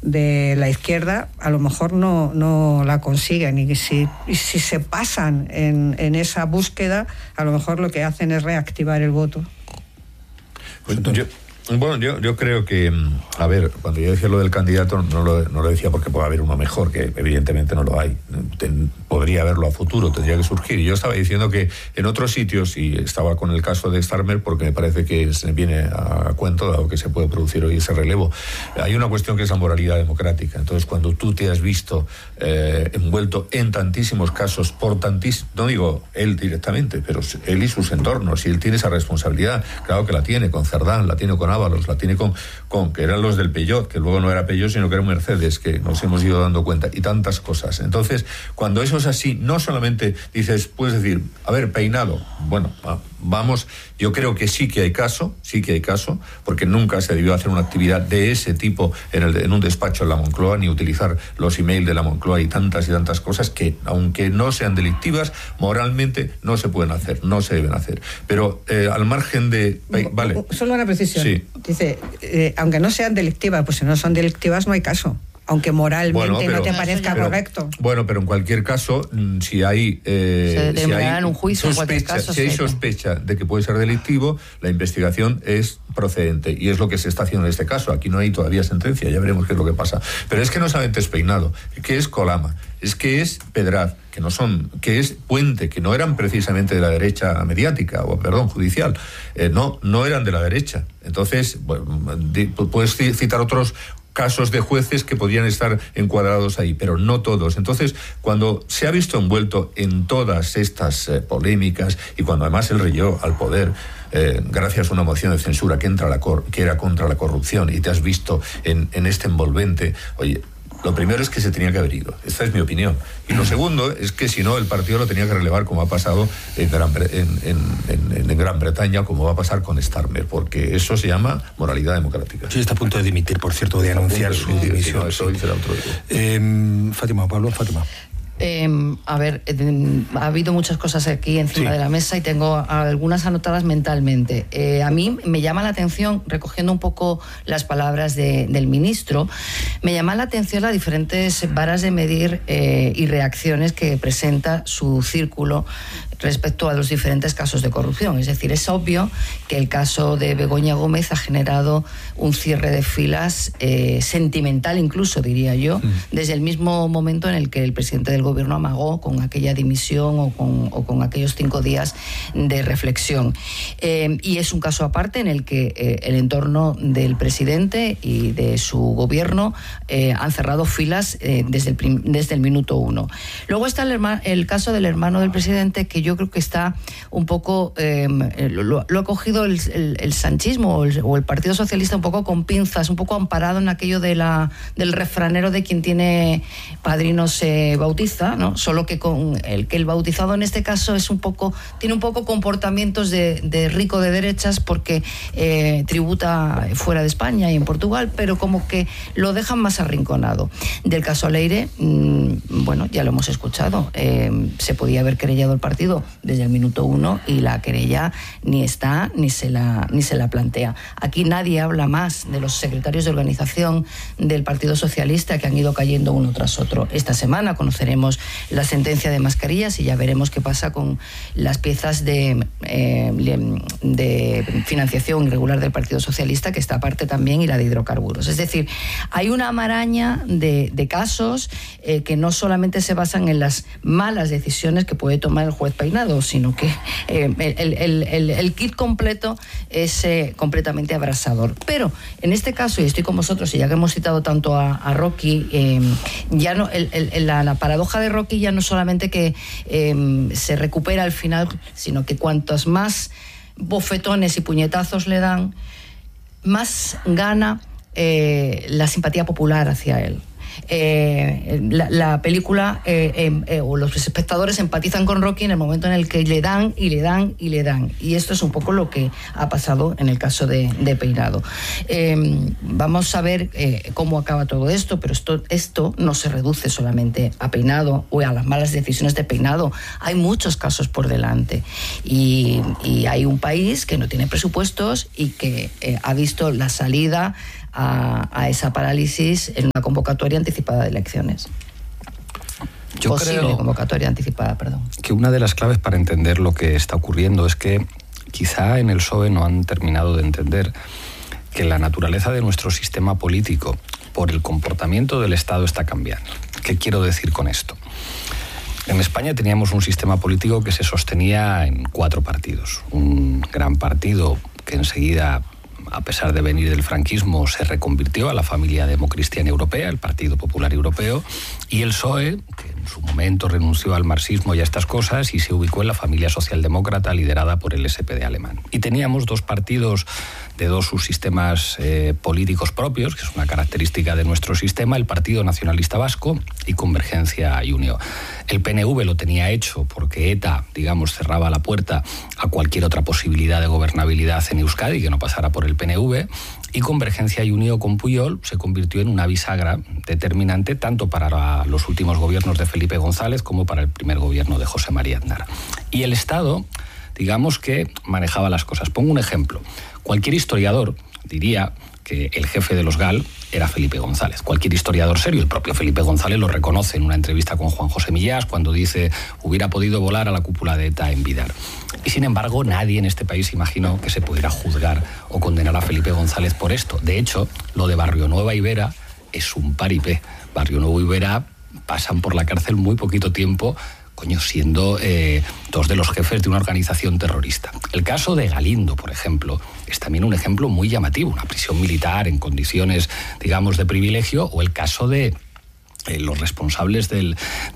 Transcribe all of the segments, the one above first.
de la izquierda, a lo mejor no la consiguen, y si se pasan en esa búsqueda, a lo mejor lo que hacen es reactivar el voto. Pues yo creo que, a ver, cuando yo decía lo del candidato, no lo decía porque puede haber uno mejor, que evidentemente no lo hay. Podría haberlo a futuro, tendría que surgir. Y yo estaba diciendo que en otros sitios, y estaba con el caso de Starmer, porque me parece que se viene a cuento, dado que se puede producir hoy ese relevo, hay una cuestión que es la moralidad democrática. Entonces, cuando tú te has visto envuelto en tantísimos casos, no digo él directamente, pero él y sus entornos, y él tiene esa responsabilidad, claro que la tiene con Cerdán, la tiene con Ábalos, la tiene con que eran los del Peugeot, que luego no era Peugeot, sino que era un Mercedes, que nos hemos ido dando cuenta, y tantas cosas. Entonces, cuando eso es así, no solamente dices, puedes decir, a ver, Peinado, bueno, vamos, yo creo que sí que hay caso, porque nunca se debió hacer una actividad de ese tipo en un despacho en la Moncloa, ni utilizar los emails de la Moncloa y tantas cosas que, aunque no sean delictivas, moralmente no se pueden hacer, no se deben hacer. Pero al margen de... Vale. Solo una precisión. Sí. Dice, aunque no sean delictivas, pues si no son delictivas no hay caso. Aunque moralmente no te parezca correcto. Bueno, pero en cualquier caso, si hay se determinará en un juicio, en cualquier caso, si hay sospecha de que puede ser delictivo, la investigación es procedente, y es lo que se está haciendo en este caso. Aquí no hay todavía sentencia, ya veremos qué es lo que pasa. Pero es que no solamente es Peinado, que es Colama, es que es Pedraz, que es Puente, que no eran precisamente de la derecha mediática, judicial, no eran de la derecha. Entonces, puedes citar otros casos de jueces que podrían estar encuadrados ahí, pero no todos. Entonces, cuando se ha visto envuelto en todas estas polémicas, y cuando además él llegó al poder gracias a una moción de censura que era contra la corrupción, y te has visto en este envolvente, oye, lo primero es que se tenía que haber ido. Esta es mi opinión. Y lo segundo es que si no, el partido lo tenía que relevar, como ha pasado en Gran Bretaña, como va a pasar con Starmer, porque eso se llama moralidad democrática. Sí, está a punto de dimitir, por cierto, de anunciar su dimisión. Eso será otro día. Fátima. A ver, ha habido muchas cosas aquí encima de la mesa, y tengo algunas anotadas mentalmente. A mí me llama la atención, recogiendo un poco las palabras del ministro, me llama la atención las diferentes varas de medir y reacciones que presenta su círculo respecto a los diferentes casos de corrupción. Es decir, es obvio que el caso de Begoña Gómez ha generado un cierre de filas sentimental, incluso, diría yo, desde el mismo momento en el que el presidente del gobierno amagó con aquella dimisión o con aquellos 5 días de reflexión. Y es un caso aparte en el que el entorno del presidente y de su gobierno han cerrado filas desde el minuto 1. Luego está el caso del hermano del presidente, que yo creo que está un poco, lo ha cogido el sanchismo o el Partido Socialista un poco con pinzas, un poco amparado en aquello del refranero de quien tiene padrino se bautiza, ¿no? Solo que con el bautizado en este caso tiene un poco comportamientos de rico de derechas, porque tributa fuera de España y en Portugal, pero como que lo dejan más arrinconado. Del caso Leire, bueno, ya lo hemos escuchado, se podía haber querellado el partido desde el minuto 1, y la querella ni está ni se la plantea. Aquí nadie habla más de los secretarios de organización del Partido Socialista, que han ido cayendo uno tras otro. Esta semana conoceremos la sentencia de mascarillas, y ya veremos qué pasa con las piezas de financiación irregular del Partido Socialista, que está aparte también, y la de hidrocarburos. Es decir, hay una maraña de casos que no solamente se basan en las malas decisiones que puede tomar el juez Peinado, sino que el kit completo es completamente abrasador. Pero en este caso, y estoy con vosotros, y ya que hemos citado tanto a Rocky, ya no, la paradoja de Rocky ya no solamente que se recupera al final, sino que cuantos más bofetones y puñetazos le dan, más gana la simpatía popular hacia él. La película o los espectadores empatizan con Rocky en el momento en el que le dan y le dan y le dan, y esto es un poco lo que ha pasado en el caso de Peinado. Vamos a ver cómo acaba todo esto, pero esto no se reduce solamente a Peinado o a las malas decisiones de Peinado. Hay muchos casos por delante, y hay un país que no tiene presupuestos y que ha visto la salida a esa parálisis en una convocatoria anticipada de elecciones. Posible convocatoria anticipada, perdón. Que una de las claves para entender lo que está ocurriendo es que quizá en el PSOE no han terminado de entender que la naturaleza de nuestro sistema político por el comportamiento del Estado está cambiando. ¿Qué quiero decir con esto? En España teníamos un sistema político que se sostenía en 4 partidos. Un gran partido que enseguida, a pesar de venir del franquismo, se reconvirtió a la familia democristiana europea, el Partido Popular Europeo, y el PSOE, que en su momento renunció al marxismo y a estas cosas y se ubicó en la familia socialdemócrata liderada por el SPD alemán. Y teníamos 2 partidos de 2 subsistemas políticos propios, que es una característica de nuestro sistema, el Partido Nacionalista Vasco y Convergencia y Unió. El PNV lo tenía hecho porque ETA, digamos, cerraba la puerta a cualquier otra posibilidad de gobernabilidad en Euskadi que no pasara por el PNV, y Convergencia y Unió con Pujol se convirtió en una bisagra determinante tanto para los últimos gobiernos de Felipe González como para el primer gobierno de José María Aznar. Y el Estado, digamos que manejaba las cosas. Pongo un ejemplo. Cualquier historiador diría que el jefe de los GAL era Felipe González. Cualquier historiador serio, el propio Felipe González lo reconoce en una entrevista con Juan José Millás cuando dice hubiera podido volar a la cúpula de ETA en Vidar. Y sin embargo, nadie en este país imaginó que se pudiera juzgar o condenar a Felipe González por esto. De hecho, lo de Barrionueva y Vera es un paripé. Barrionueva y Vera pasan por la cárcel muy poquito tiempo, siendo 2 de los jefes de una organización terrorista. El caso de Galindo, por ejemplo, es también un ejemplo muy llamativo, una prisión militar en condiciones, digamos, de privilegio, o el caso de los responsables del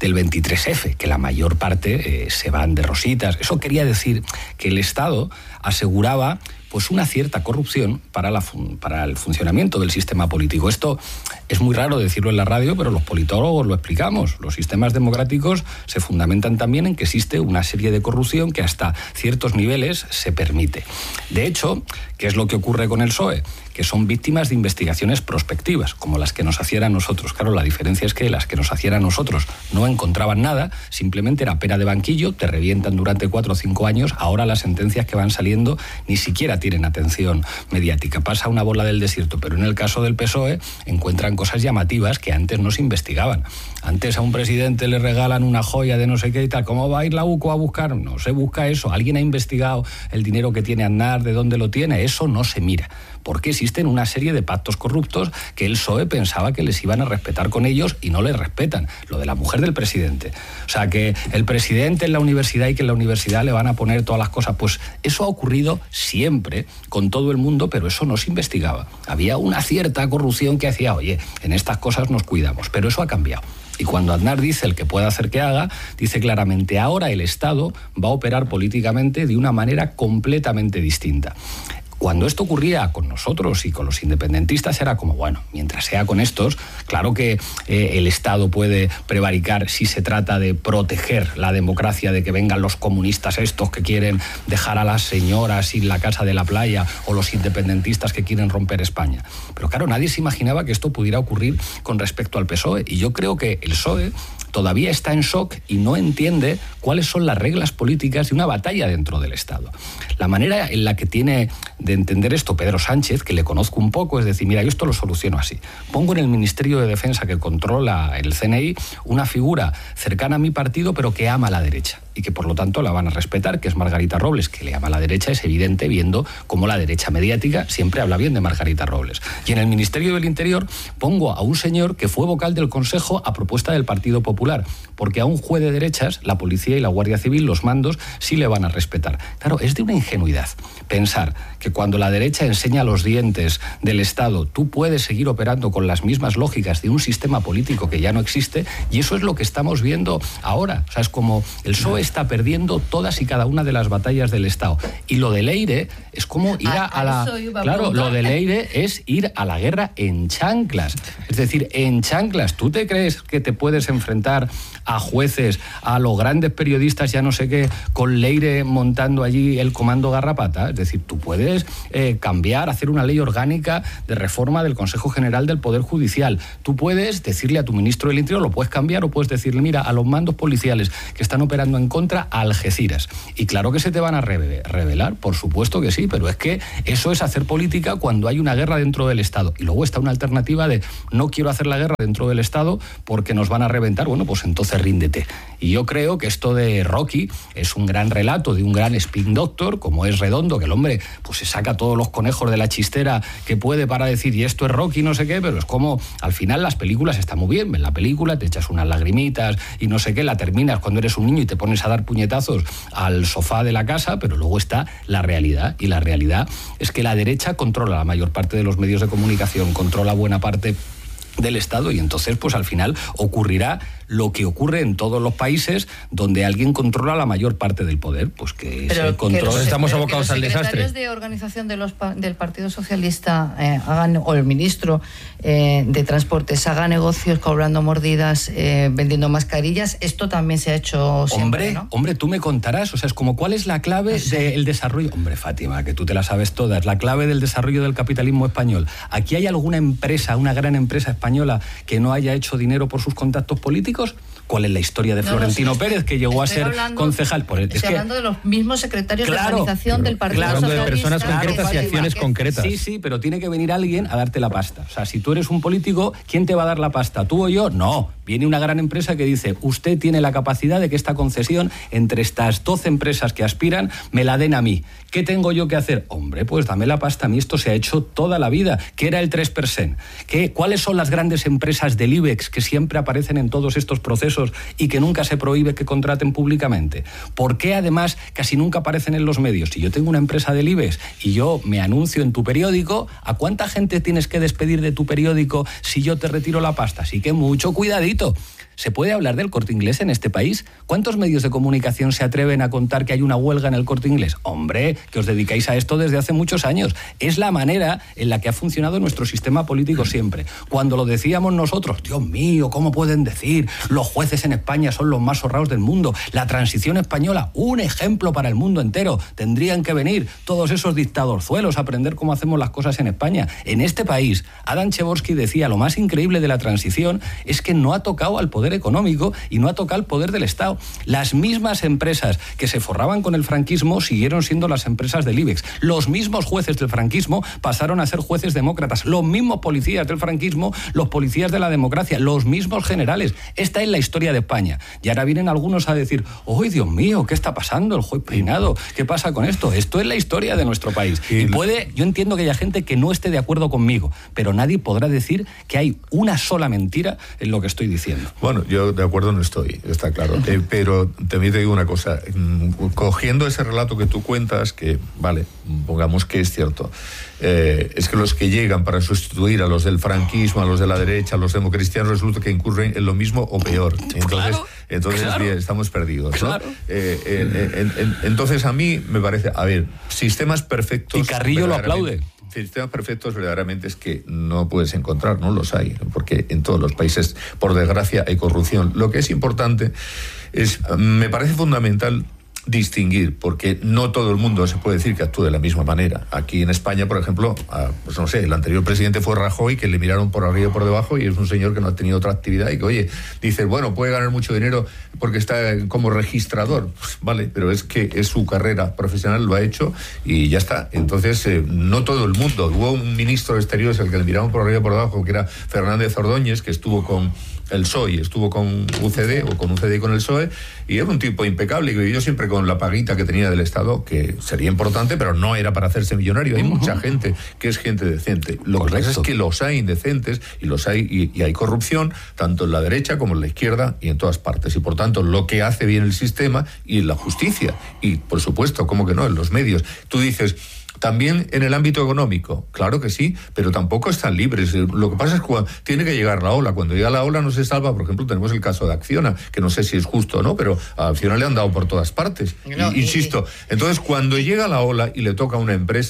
23F, que la mayor parte se van de rositas. Eso quería decir que el Estado aseguraba pues una cierta corrupción para el funcionamiento del sistema político. Esto es muy raro decirlo en la radio, pero los politólogos lo explicamos. Los sistemas democráticos se fundamentan también en que existe una serie de corrupción que hasta ciertos niveles se permite. De hecho, ¿qué es lo que ocurre con el PSOE? Que son víctimas de investigaciones prospectivas, como las que nos hacían a nosotros. Claro, la diferencia es que las que nos hacían a nosotros no encontraban nada, simplemente era pera de banquillo, te revientan durante 4 o 5 años, ahora las sentencias que van saliendo ni siquiera tienen atención mediática. Pasa una bola del desierto, pero en el caso del PSOE encuentran cosas llamativas que antes no se investigaban. Antes a un presidente le regalan una joya de no sé qué y tal. ¿Cómo va a ir la UCO a buscar? No se busca eso. ¿Alguien ha investigado el dinero que tiene Aznar, de dónde lo tiene? Eso no se mira. Porque existen una serie de pactos corruptos que el PSOE pensaba que les iban a respetar con ellos y no les respetan. Lo de la mujer del presidente. O sea, que el presidente en la universidad y que en la universidad le van a poner todas las cosas. Pues eso ha ocurrido siempre con todo el mundo, pero eso no se investigaba. Había una cierta corrupción que hacía, oye, en estas cosas nos cuidamos, pero eso ha cambiado. Y cuando Aznar dice el que pueda hacer que haga, dice claramente, ahora el Estado va a operar políticamente de una manera completamente distinta. Cuando esto ocurría con nosotros y con los independentistas era como, bueno, mientras sea con estos, claro que el Estado puede prevaricar si se trata de proteger la democracia, de que vengan los comunistas estos que quieren dejar a las señoras sin la casa de la playa o los independentistas que quieren romper España. Pero claro, nadie se imaginaba que esto pudiera ocurrir con respecto al PSOE. Y yo creo que el PSOE todavía está en shock y no entiende cuáles son las reglas políticas de una batalla dentro del Estado. La manera en la que tiene de entender esto Pedro Sánchez, que le conozco un poco, es decir, mira, yo esto lo soluciono así. Pongo en el Ministerio de Defensa que controla el CNI una figura cercana a mi partido, pero que ama a la derecha y que por lo tanto la van a respetar, que es Margarita Robles, que le ama a la derecha, es evidente viendo cómo la derecha mediática siempre habla bien de Margarita Robles. Y en el Ministerio del Interior pongo a un señor que fue vocal del Consejo a propuesta del Partido Popular, porque a un juez de derechas, la policía y la Guardia Civil, los mandos, sí le van a respetar. Claro, es de una ingenuidad pensar que cuando la derecha enseña los dientes del Estado, tú puedes seguir operando con las mismas lógicas de un sistema político que ya no existe, y eso es lo que estamos viendo ahora. O sea, es como el PSOE está perdiendo todas y cada una de las batallas del Estado. Y lo de Leire es como ir a la... Claro, lo de Leire es ir a la guerra en chanclas. Es decir, en chanclas. ¿Tú te crees que te puedes enfrentar sentar a jueces, a los grandes periodistas, ya no sé qué, con Leire montando allí el comando Garrapata. Es decir, tú puedes cambiar, hacer una ley orgánica de reforma del Consejo General del Poder Judicial. Tú puedes decirle a tu ministro del Interior, lo puedes cambiar, o puedes decirle, mira, a los mandos policiales que están operando en contra, a Algeciras. Y claro que se te van a revelar, por supuesto que sí, pero es que eso es hacer política cuando hay una guerra dentro del Estado. Y luego está una alternativa de no quiero hacer la guerra dentro del Estado porque nos van a reventar. Bueno, pues entonces ríndete. Y yo creo que esto de Rocky es un gran relato de un gran spin doctor, como es Redondo, que el hombre pues se saca todos los conejos de la chistera que puede para decir, y esto es Rocky, no sé qué, pero es como, al final las películas están muy bien, ves la película, te echas unas lagrimitas y no sé qué, la terminas cuando eres un niño y te pones a dar puñetazos al sofá de la casa, pero luego está la realidad, y la realidad es que la derecha controla la mayor parte de los medios de comunicación, controla buena parte del Estado, y entonces pues al final ocurrirá lo que ocurre en todos los países donde alguien controla la mayor parte del poder, pues que ese control... Estamos abocados al desastre. Los secretarios de organización del Partido Socialista hagan, o el ministro de Transportes haga negocios cobrando mordidas, vendiendo mascarillas, esto también se ha hecho siempre, ¿no? Hombre, tú me contarás, o sea, es como, ¿cuál es la clave del desarrollo? Hombre, Fátima, que tú te la sabes todas, la clave del desarrollo del capitalismo español. ¿Aquí hay alguna empresa, una gran empresa española que no haya hecho dinero por sus contactos políticos? ¿Cuál es la historia de Florentino Pérez, que llegó a ser concejal? Estoy hablando de los mismos secretarios de organización del Partido Socialista. De personas concretas y acciones concretas. Sí, pero tiene que venir alguien a darte la pasta. O sea, si tú eres un político, ¿quién te va a dar la pasta? ¿Tú o yo? No. Viene una gran empresa que dice, usted tiene la capacidad de que esta concesión, entre estas 12 empresas que aspiran, me la den a mí. ¿Qué tengo yo que hacer? Hombre, pues dame la pasta. A mí esto se ha hecho toda la vida. ¿Qué era el 3%? ¿Cuáles son las grandes empresas del IBEX que siempre aparecen en todos estos procesos y que nunca se prohíbe que contraten públicamente? ¿Por qué además casi nunca aparecen en los medios? Si yo tengo una empresa del IBEX y yo me anuncio en tu periódico, ¿a cuánta gente tienes que despedir de tu periódico si yo te retiro la pasta? Así que mucho cuidadito. ¿Se puede hablar del Corte Inglés en este país? ¿Cuántos medios de comunicación se atreven a contar que hay una huelga en el Corte Inglés? Hombre, que os dedicáis a esto desde hace muchos años. Es la manera en la que ha funcionado nuestro sistema político siempre. Cuando lo decíamos nosotros, Dios mío, ¿cómo pueden decir? Los jueces en España son los más honrados del mundo. La transición española, un ejemplo para el mundo entero. Tendrían que venir todos esos dictadorzuelos a aprender cómo hacemos las cosas en España. En este país, Adam Przeworski decía, lo más increíble de la transición es que no ha tocado al poder económico y no ha tocado el poder del Estado. Las mismas empresas que se forraban con el franquismo siguieron siendo las empresas del IBEX. Los mismos jueces del franquismo pasaron a ser jueces demócratas. Los mismos policías del franquismo, los policías de la democracia, los mismos generales. Esta es la historia de España. Y ahora vienen algunos a decir, ¡ay, Dios mío! ¿Qué está pasando? El juez Peinado. ¿Qué pasa con esto? Esto es la historia de nuestro país. Y yo entiendo que haya gente que no esté de acuerdo conmigo, pero nadie podrá decir que hay una sola mentira en lo que estoy diciendo. Bueno, yo de acuerdo no estoy, está claro. Pero también te digo una cosa, cogiendo ese relato que tú cuentas, que vale, pongamos que es cierto, es que los que llegan para sustituir a los del franquismo, a los de la derecha, a los democristianos, resulta que incurren en lo mismo o peor. Entonces claro. Bien, estamos perdidos, ¿no? Claro. Entonces a mí me parece, a ver, sistemas perfectos... Y Carrillo lo aplaude. Sistemas perfectos verdaderamente es que no puedes encontrar, no los hay, porque en todos los países, por desgracia, hay corrupción. Lo que es importante es, me parece fundamental distinguir, porque no todo el mundo se puede decir que actúe de la misma manera. Aquí en España, por ejemplo, pues no sé, el anterior presidente fue Rajoy, que le miraron por arriba y por debajo, y es un señor que no ha tenido otra actividad y que, oye, dices, bueno, puede ganar mucho dinero porque está como registrador, pues, vale, pero es que es su carrera profesional, lo ha hecho y ya está. Entonces, no todo el mundo. Hubo un ministro de Exteriores al que le miraron por arriba y por debajo, que era Fernández Ordóñez, que estuvo con el PSOE, estuvo con UCD o con UCD y con el PSOE, y era un tipo impecable que vivió siempre con la paguita que tenía del Estado, que sería importante, pero no era para hacerse millonario. Hay mucha gente que es gente decente. Lo que pasa es que los hay indecentes y los hay y hay corrupción tanto en la derecha como en la izquierda y en todas partes. Y por tanto, lo que hace bien el sistema y la justicia y, por supuesto, ¿cómo que no?, en los medios. Tú dices, también en el ámbito económico, claro que sí, pero tampoco están libres. Lo que pasa es que tiene que llegar la ola. Cuando llega la ola no se salva. Por ejemplo, tenemos el caso de Acciona, que no sé si es justo o no, pero a Acciona le han dado por todas partes. Insisto, entonces cuando llega la ola y le toca a una empresa,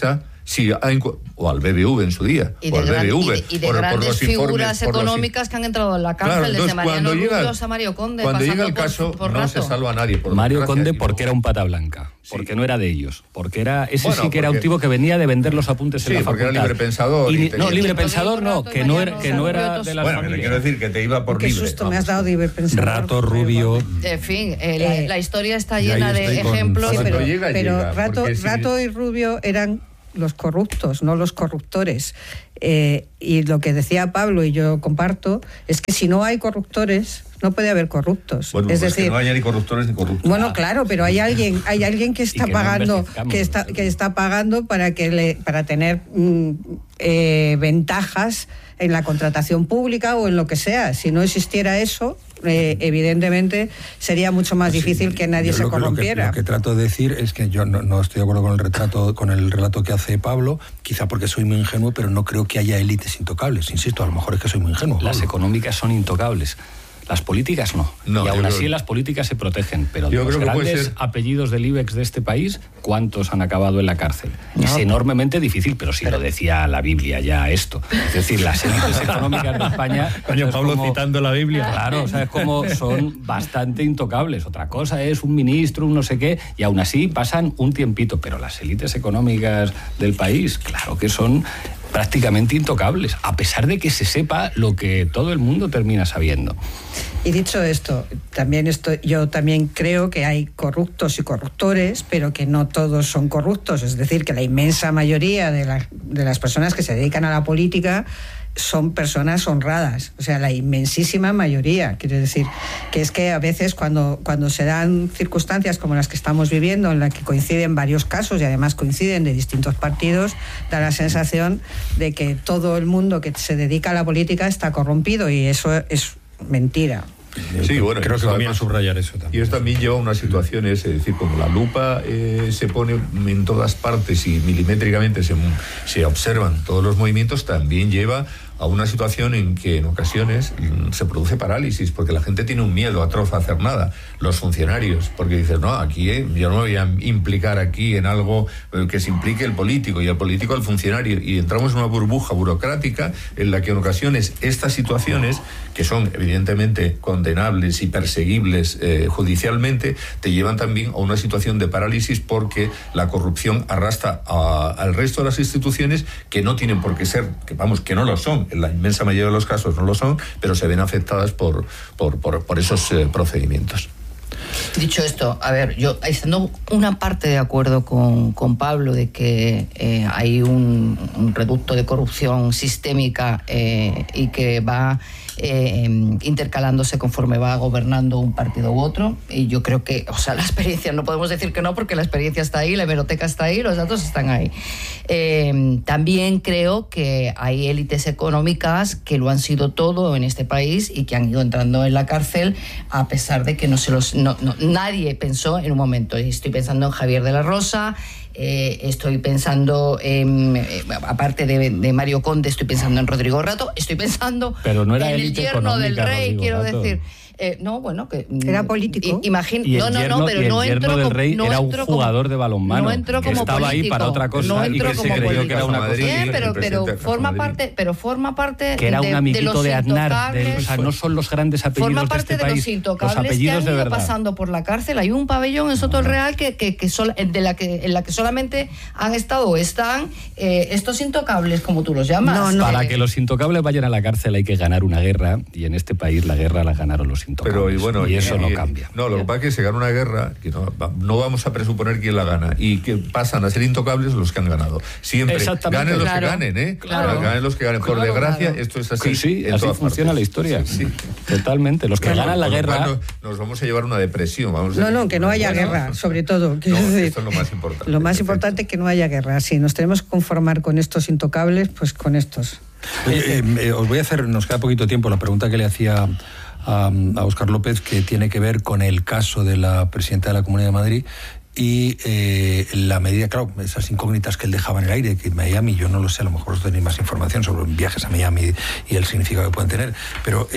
si o al BBV en su día, o al BBV, y de grandes figuras económicas que han entrado en la cárcel, desde Mariano Rubio a Mario Conde. Cuando llega el caso, no se salva a nadie. Mario Conde, porque era un pata blanca, porque no era de ellos, porque era sí que era un tipo que venía de vender los apuntes en la facultad. Porque era librepensador. No, librepensador no, que no era de las familias. Bueno, quiero decir que te iba por libre. Qué susto me has dado, librepensador. Rato, Rubio. En fin, la historia está llena de ejemplos. Pero Rato y Rubio eran los corruptos, no los corruptores. Y lo que decía Pablo, y yo comparto, es que si no hay corruptores, no puede haber corruptos. Bueno, es decir, que no haya ni corruptores ni corruptos. Bueno, claro, pero hay alguien que está pagando, que está pagando para tener ventajas en la contratación pública o en lo que sea. Si no existiera eso, evidentemente sería mucho más difícil que nadie se corrompiera. Lo que trato de decir es que yo no estoy de acuerdo con el relato que hace Pablo, quizá porque soy muy ingenuo, pero no creo que haya élites intocables. Insisto, a lo mejor es que soy muy ingenuo. Las económicas son intocables. Las políticas no y aún así las políticas se protegen, pero de los grandes apellidos del IBEX de este país, ¿cuántos han acabado en la cárcel? Es enormemente difícil, pero lo decía la Biblia ya esto. Es decir, las élites económicas de España... Coño, Pablo citando la Biblia. Claro, o sea, es como son bastante intocables. Otra cosa es un ministro, un no sé qué, y aún así pasan un tiempito, pero las élites económicas del país, claro que son prácticamente intocables, a pesar de que se sepa lo que todo el mundo termina sabiendo. Y dicho esto, yo también creo que hay corruptos y corruptores, pero que no todos son corruptos. Es decir, que la inmensa mayoría de las personas que se dedican a la política son personas honradas, o sea, la inmensísima mayoría. Quiero decir que es que a veces cuando se dan circunstancias como las que estamos viviendo, en las que coinciden varios casos y además coinciden de distintos partidos, da la sensación de que todo el mundo que se dedica a la política está corrompido, y eso es mentira. Sí, bueno, creo que conviene subrayar eso también. Y eso también lleva a unas situaciones, es decir, como la lupa se pone en todas partes y milimétricamente se observan todos los movimientos, también lleva a una situación en que en ocasiones se produce parálisis, porque la gente tiene un miedo atroz a hacer nada. Los funcionarios, porque dicen, no, aquí yo no me voy a implicar aquí en algo que se implique el político, y el político al funcionario, y entramos en una burbuja burocrática en la que en ocasiones estas situaciones, que son evidentemente condenables y perseguibles judicialmente, te llevan también a una situación de parálisis, porque la corrupción arrastra al resto de las instituciones, que no tienen por qué ser, que no lo son, en la inmensa mayoría de los casos no lo son, pero se ven afectadas por esos procedimientos. Dicho esto, a ver, yo estando una parte de acuerdo con Pablo de que hay un reducto de corrupción sistémica y que va intercalándose conforme va gobernando un partido u otro, y yo creo que, o sea, la experiencia, no podemos decir que no, porque la experiencia está ahí, la hemeroteca está ahí, los datos están ahí. También creo que hay élites económicas que lo han sido todo en este país y que han ido entrando en la cárcel a pesar de que nadie pensó en un momento. Estoy pensando en Javier de la Rosa, estoy pensando, aparte de Mario Conde, estoy pensando en Rodrigo Rato, estoy pensando pero no era en el yerno del rey, Rodrigo quiero Rato. decir. No, bueno, que era político. Pero no entró del rey no era un entró jugador de balonmano. No entró como estaba político, ahí para otra cosa, no entró y que como se creyó político. que era una cosa. Bien, pero forma parte que era un amiguito de Aznar, o sea, no son los grandes apellidos forma parte de este de país, los intocables los apellidos que han de ido verdad. pasando por la cárcel. Hay un pabellón en Soto del Real en la que solamente han estado o están estos intocables, como tú los llamas. Para que los intocables vayan a la cárcel hay que ganar una guerra, y en este país la guerra la ganaron los intocables. Pero, y eso no cambia. No, lo que pasa es que se gana una guerra que no vamos a presuponer quién la gana, y que pasan a ser intocables los que han ganado. Siempre. Ganen los que ganen, ¿eh? Claro. Ganen los que ganen. Por desgracia, esto es así. Sí, así funciona la historia. Sí. Totalmente. Los que ganan la guerra... Nos vamos a llevar una depresión. Que no haya guerra, sobre todo. Esto es lo más importante. Lo más importante es que no haya guerra. Si nos tenemos que conformar con estos intocables, pues con estos. Os voy a hacer, nos queda poquito tiempo, la pregunta que le hacía a Óscar López, que tiene que ver con el caso de la presidenta de la Comunidad de Madrid, y la medida, claro, esas incógnitas que él dejaba en el aire, que Miami, yo no lo sé, a lo mejor vosotros tenéis más información sobre viajes a Miami y el significado que pueden tener, pero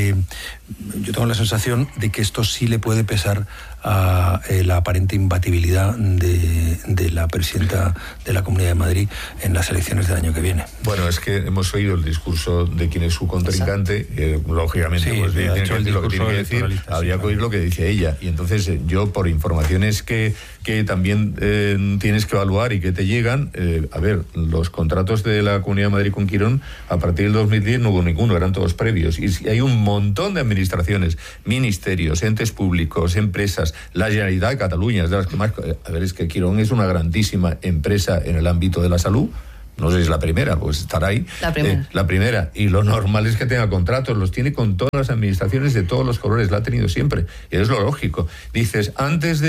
yo tengo la sensación de que esto sí le puede pesar a la aparente imbatibilidad de la presidenta de la Comunidad de Madrid en las elecciones del año que viene. Bueno, es que hemos oído el discurso de quien es su contrincante, lógicamente, sí, pues tiene que decir lo que tiene que decir, habría que oír lo que dice ella, y entonces yo, por informaciones que también tienes que evaluar y que te llegan, a ver, los contratos de la Comunidad de Madrid con Quirón, a partir del 2010 no hubo ninguno, eran todos previos, y hay un montón de administraciones, ministerios, entes públicos, empresas, la Generalitat de Cataluña es de las que más... A ver, es que Quirón es una grandísima empresa en el ámbito de la salud. No sé si es la primera, pues estará ahí. La primera. Y lo normal es que tenga contratos, los tiene con todas las administraciones de todos los colores, la ha tenido siempre. Y es lo lógico. Dices, antes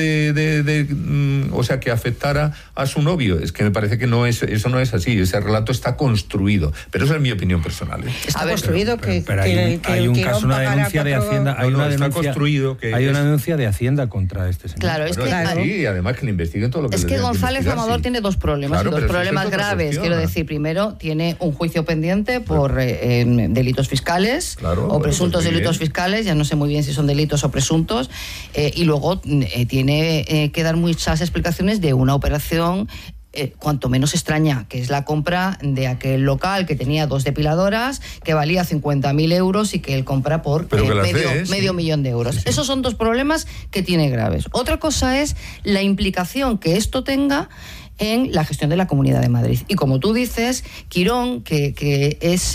o sea, que afectara a su novio, es que me parece que eso no es así. Ese relato está construido. Pero eso es mi opinión personal. Está construido pero hay un caso, una denuncia de Hacienda. Hay una denuncia de Hacienda contra este señor. Claro, es que... Sí, además que le investiguen todo lo que es que González Amador tiene dos problemas, claro, dos problemas graves. Quiero decir, primero, tiene un juicio pendiente por delitos fiscales, claro, o presuntos delitos fiscales, ya no sé muy bien si son delitos o presuntos, y luego tiene que dar muchas explicaciones de una operación cuanto menos extraña, que es la compra de aquel local que tenía 2 depiladoras, que valía 50.000 euros y que él compra por medio millón de euros. Sí. Esos son dos problemas que tiene graves. Otra cosa es la implicación que esto tenga en la gestión de la Comunidad de Madrid. Y como tú dices, Quirón, que es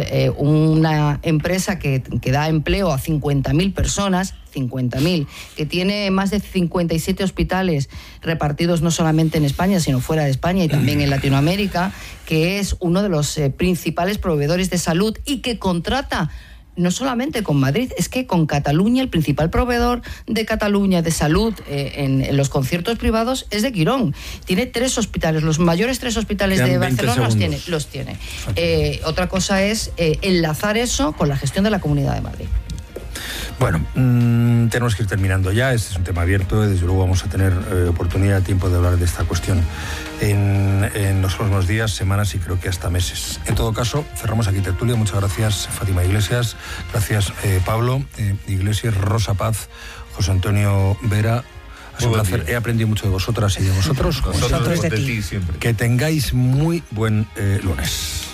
una empresa que da empleo a 50.000 personas, 50.000, que tiene más de 57 hospitales repartidos no solamente en España, sino fuera de España y también en Latinoamérica, que es uno de los principales proveedores de salud y que contrata no solamente con Madrid, es que con Cataluña, el principal proveedor de Cataluña de salud en los conciertos privados es de Quirón. Tiene 3 hospitales, los mayores 3 hospitales de Barcelona los tiene. Otra cosa es enlazar eso con la gestión de la Comunidad de Madrid. Bueno, tenemos que ir terminando ya. Este es un tema abierto. Desde luego vamos a tener oportunidad, tiempo de hablar de esta cuestión en los próximos días, semanas y creo que hasta meses. En todo caso, cerramos aquí tertulia. Muchas gracias, Fátima Iglesias. Gracias, Pablo Iglesias, Rosa Paz, José Antonio Vera. Ha sido un placer. He aprendido mucho de vosotras y de vosotros. Nosotros de ti siempre. Que tengáis muy buen lunes.